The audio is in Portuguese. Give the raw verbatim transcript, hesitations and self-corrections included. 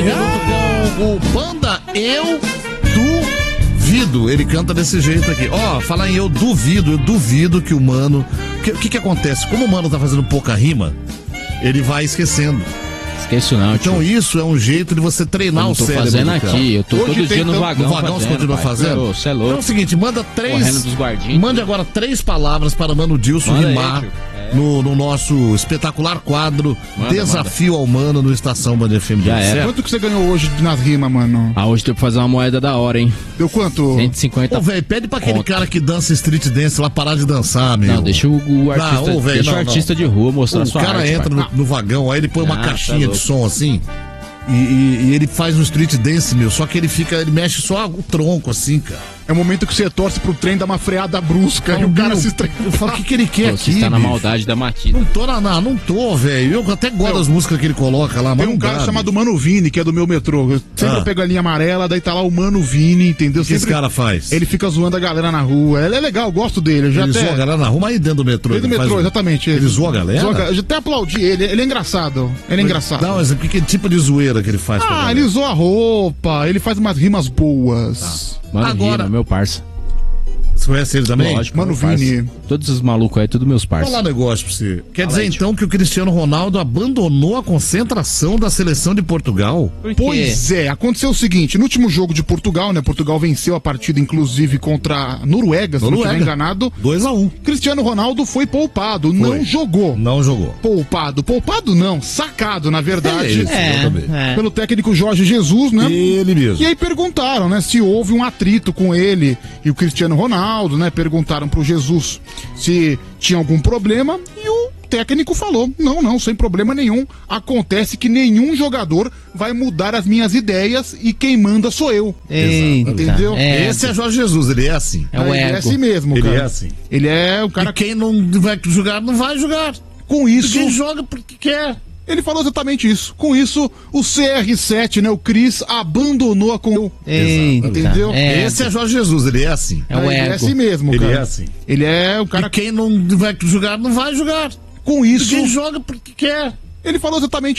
junto com o Panda, eu duvido. Ele canta desse jeito aqui. Ó, oh, falar em eu duvido, eu duvido que o mano... O que, que que acontece? Como o mano tá fazendo pouca rima, ele vai esquecendo. Esqueço não, Então tio. isso é um jeito de você treinar o cérebro. Eu tô fazendo aqui, eu tô Hoje todo dia tem, no vagão. No vagão fazendo, você continua pai. fazendo? Você é louco. Então é o seguinte, manda três... Correndo dos guardinhos. Mande agora três palavras para Mano Dilson Manda rimar aí, é. no, no nosso espetacular quadro Manda, Desafio manda. ao Mano no Estação Band F M. Já era. Quanto que você ganhou hoje nas rimas, mano? Ah, hoje tem que fazer uma moeda da hora, hein? Deu quanto? cento e cinquenta. Ô, velho, pede pra aquele Conto. cara que dança street dance lá parar de dançar, meu. Não, deixa o, o artista, Não, ô, véio, deixa não, o artista não. de rua mostrar O sua cara arte, entra pai. no, no vagão, aí ele põe uma Ah, caixinha tá de louco. som assim. E, e- e ele faz um street dance, meu. Só que ele fica, ele mexe só o tronco, assim, cara. É o momento que você torce pro trem dar uma freada brusca e Ô, o cara meu, se estranha. Eu falo, o que, que ele quer Pô, aqui, você está na bicho? maldade da Matida. Não tô na, na- não tô, velho. Eu até gosto Meu, das músicas que ele coloca lá, mas Tem não um cara dá, chamado bicho. Mano Vini, que é do meu metrô. Eu sempre Ah. eu pego a linha amarela, daí tá lá o Mano Vini, entendeu? O que esse Sempre cara faz? Ele fica zoando a galera na rua. Ele é legal, eu gosto dele. Eu já Ele até... zoa a galera na rua, mas aí dentro do metrô. Dentro do ele faz metrô, o- exatamente. Ele zoa a galera? Zoa a- Eu já até aplaudi ele. Ele é engraçado. Ele é engraçado. Não, mas que, que tipo de zoeira que ele faz? pra Ah, galera? ele zoa a roupa, ele faz umas rimas boas. Mano, Agora- Rima, meu parça. Você conhece ele também? Lógico, Mano meu parça. Vini. Todos os malucos aí, tudo meus Vou parça. falar um negócio pra você. Quer Fala dizer aí, tio. então que o Cristiano Ronaldo abandonou a concentração da seleção de Portugal? Por quê? Pois é, aconteceu o seguinte, no último jogo de Portugal, né, Portugal venceu a partida inclusive contra a Noruega, se não Noruega. estiver enganado, dois a um. Cristiano Ronaldo foi poupado, não jogou. Não jogou. Poupado, poupado não, sacado na verdade, É isso, exatamente. pelo técnico Jorge Jesus, né? Ele mesmo. E aí perguntaram, né, se houve um atrito com ele e o Cristiano Ronaldo, né? Perguntaram pro Jesus se tinha algum problema e o técnico falou: não, não, sem problema nenhum. Acontece que nenhum jogador vai mudar as minhas ideias e quem manda sou eu. Eita, Entendeu? é. Esse é Jorge Jesus, ele é assim. É o ele é ego. assim mesmo, Ele cara. é assim. Ele é o cara E quem não vai jogar, não vai jogar. com isso. Quem joga porque quer. Ele falou exatamente isso. Com isso, o C R sete, né, o Cris, abandonou a com... Eita, Entendeu? é. Esse é Jorge Jesus, ele é assim. É o ele é ego. assim mesmo, Ele cara. é assim. Ele é o cara E quem não vai jogar, não vai jogar. com isso. Quem joga porque quer. Ele falou exatamente